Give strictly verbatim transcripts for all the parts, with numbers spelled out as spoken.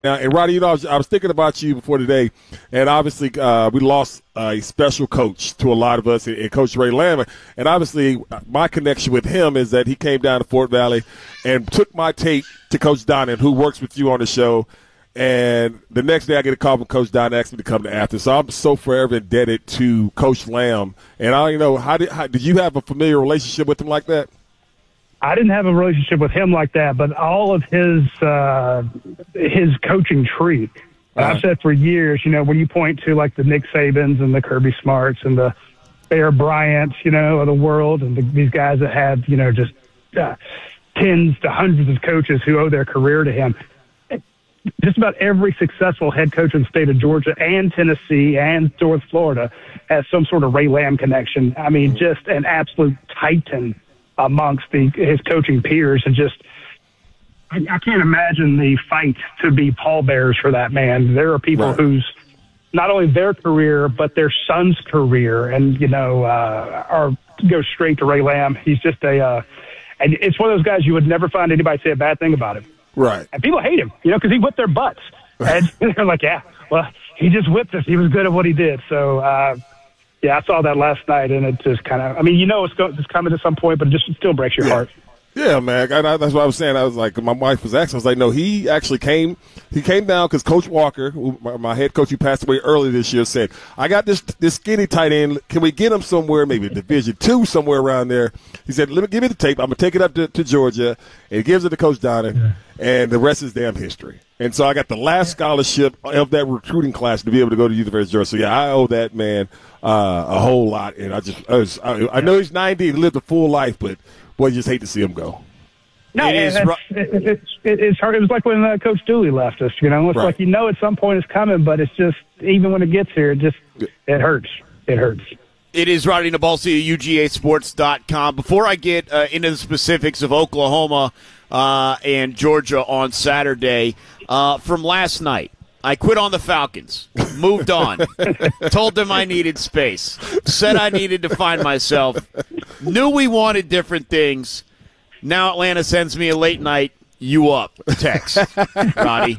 Now, and Roddy, you know, I was, I was thinking about you before today, and obviously uh, we lost a special coach to a lot of us, and Coach Ray Lamb. And obviously my connection with him is that he came down to Fort Valley and took my tape to Coach Donnan, who works with you on the show. And the next day I get a call from Coach Donnan asking me to come to Athens. So I'm so forever indebted to Coach Lamb. And I don't know, how did, how, did you have a familiar relationship with him like that? I didn't have a relationship with him like that, but all of his uh, his coaching tree. Uh-huh. I've said for years, you know, when you point to like the Nick Sabans and the Kirby Smarts and the Bear Bryants, you know, of the world, and the, these guys that have, you know, just uh, tens to hundreds of coaches who owe their career to him. Just about every successful head coach in the state of Georgia and Tennessee and North Florida has some sort of Ray Lamb connection. I mean, just an absolute titan amongst the, his coaching peers, and just I, I can't imagine the fight to be pallbearers for that man. There are people right. whose not only their career but their son's career, and you know, uh, are go straight to Ray Lamb. He's just a, uh, and it's one of those guys you would never find anybody say a bad thing about him. Right. And people hate him, you know, because he whipped their butts, and they're like, yeah, well, he just whipped us. He was good at what he did. So. uh Yeah, I saw that last night, and it just kind of – I mean, you know it's, go, it's coming at some point, but it just it still breaks your yeah. heart. Yeah, man. I, I, that's what I was saying. I was like, my wife was asking. I was like, no, he actually came – he came down because Coach Walker, who, my, my head coach who passed away earlier this year, said, I got this this skinny tight end. Can we get him somewhere, maybe Division two, somewhere around there? He said, Let me, give me the tape. I'm going to take it up to, to Georgia. And he gives it to Coach Donnan, yeah. and the rest is damn history. And so I got the last scholarship of that recruiting class to be able to go to University of Georgia. So, yeah, I owe that man uh, a whole lot. And I just I, was, I, I know he's ninety and lived a full life, but, boy, you just hate to see him go. No, it is, it's, it, it, it, it's hard. It was like when uh, Coach Dooley left us, you know. It's right. like you know at some point it's coming, but it's just, even when it gets here, it just, it hurts. It hurts. It is Roddy Nabalsi of U G A Sports dot com. Before I get uh, into the specifics of Oklahoma uh, and Georgia on Saturday, uh, from last night, I quit on the Falcons, moved on, told them I needed space, said I needed to find myself, knew we wanted different things. Now Atlanta sends me a late night, you up text, Roddy.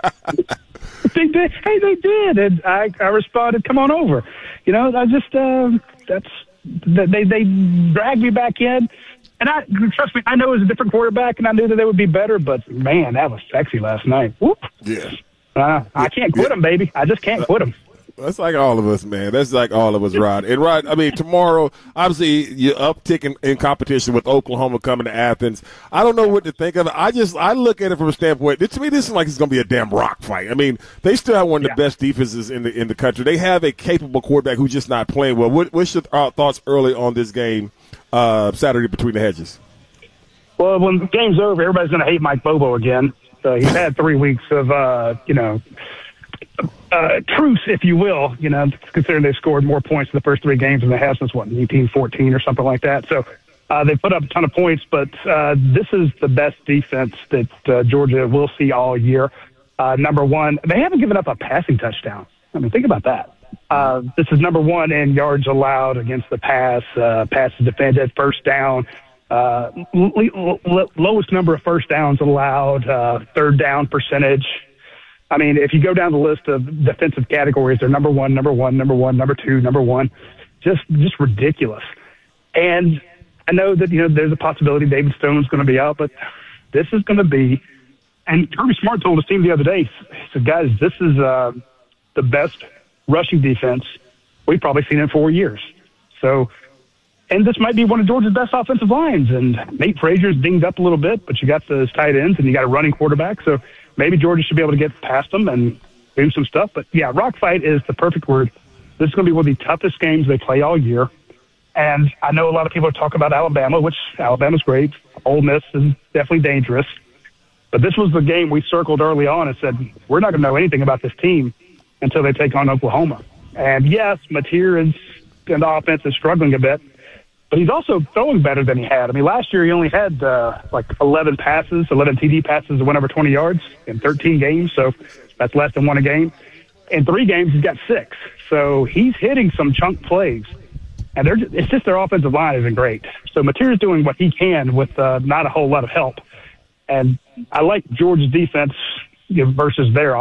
They did. Hey, they did. And I, I responded, come on over. You know, I just, um, that's, they, they dragged me back in. And I, trust me, I know it was a different quarterback, and I knew that they would be better, but man, that was sexy last night. Whoop. Yeah. Uh, I can't quit them, baby. I just can't quit them. That's like all of us, man. That's like all of us, Rod. And, Rod, I mean, tomorrow, obviously, you're uptick in, in competition with Oklahoma coming to Athens. I don't know what to think of it. I just – I look at it from a standpoint – to me, this is like it's going to be a damn rock fight. I mean, they still have one of the yeah. best defenses in the in the country. They have a capable quarterback who's just not playing well. What, what's your uh, thoughts early on this game uh, Saturday between the hedges? Well, when the game's over, everybody's going to hate Mike Bobo again. So he's had three weeks of, uh, you know – Uh, truce, if you will, you know, considering they've scored more points in the first three games than they have since, what, eighteen fourteen or something like that. So uh, they put up a ton of points, but uh, this is the best defense that uh, Georgia will see all year. Uh, number one, they haven't given up a passing touchdown. I mean, think about that. Uh, this is number one in yards allowed against the pass, uh, passes defended, first down, uh, l- l- lowest number of first downs allowed, uh, third down percentage. I mean, if you go down the list of defensive categories, they're number one, number one, number one, number two, number one, just just ridiculous. And I know that, you know, there's a possibility David Stone's going to be out, but this is going to be – and Kirby Smart told his team the other day, he said, guys, this is uh, the best rushing defense we've probably seen in four years. So – and this might be one of Georgia's best offensive lines. And Nate Frazier's dinged up a little bit, but you got those tight ends and you got a running quarterback. So maybe Georgia should be able to get past them and do some stuff. But, yeah, rock fight is the perfect word. This is going to be one of the toughest games they play all year. And I know a lot of people are talking about Alabama, which Alabama's great. Ole Miss is definitely dangerous. But this was the game we circled early on and said, we're not going to know anything about this team until they take on Oklahoma. And, yes, Mateer is in the offense is struggling a bit. But he's also throwing better than he had. I mean, last year he only had uh, like eleven passes, eleven T D passes that went over twenty yards in thirteen games. So that's less than one a game. In three games, he's got six. So he's hitting some chunk plays. And they're just, it's just their offensive line isn't great. So Mateer's doing what he can with uh, not a whole lot of help. And I like Georgia's defense you know, versus their